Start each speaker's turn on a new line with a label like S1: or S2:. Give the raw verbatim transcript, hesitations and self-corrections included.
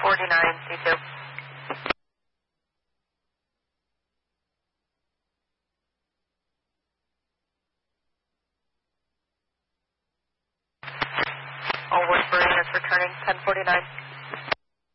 S1: forty-nine, C two. All Woodbury is returning ten forty-nine.